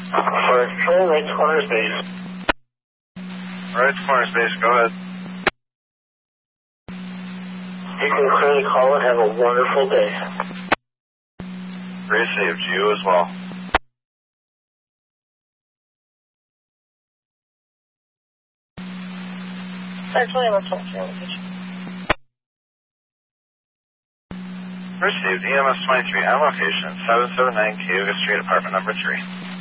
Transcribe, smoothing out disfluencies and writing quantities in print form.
For control, right to corner space. Right to corner space, go ahead. You can clearly call and have a wonderful day. Received, you as well. Actually, I'm a location. Received, EMS 23 on location, 779 Cayuga Street, apartment number 3.